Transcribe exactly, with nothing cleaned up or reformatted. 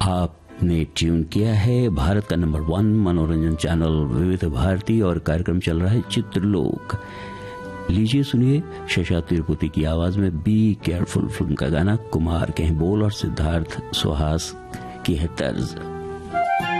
आपने ट्यून किया है भारत का नंबर वन मनोरंजन चैनल विविध भारती और कार्यक्रम चल रहा है चित्रलोक। लीजिए सुनिए शशांक तिरुपति की आवाज में बी केयरफुल फिल्म का गाना। कुमार के हैं बोल और सिद्धार्थ सुहास की है तर्ज।